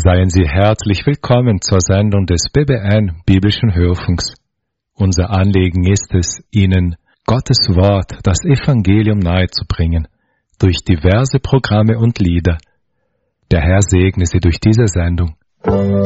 Seien Sie herzlich willkommen zur Sendung des BBN Biblischen Hörfunks. Unser Anliegen ist es, Ihnen Gottes Wort, das Evangelium nahezubringen, durch diverse Programme und Lieder. Der Herr segne Sie durch diese Sendung.